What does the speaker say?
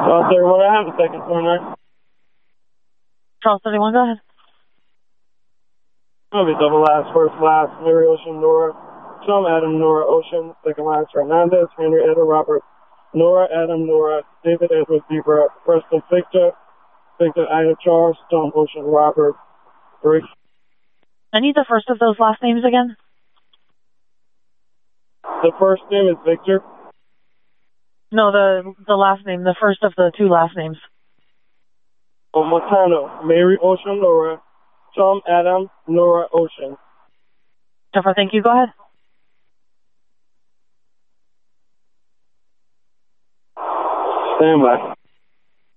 31, I have a second 29. Charles 31, go ahead. It'll be double last, first last, Mary Ocean, Nora, Tom, Adam, Nora, Ocean, second last, Fernandez, Henry, Edward, Robert, Nora, Adam, Nora, David, Edward, Zebra, Preston, Victor, Ida, Charles, Tom, Ocean, Robert, Rick. I need the first of those last names again. The first name is Victor. No, the last name, the first of the two last names. Montano, Mary, Ocean, Nora, Tom, Adam, Nora, Ocean. Jennifer, thank you. Go ahead. Stand by.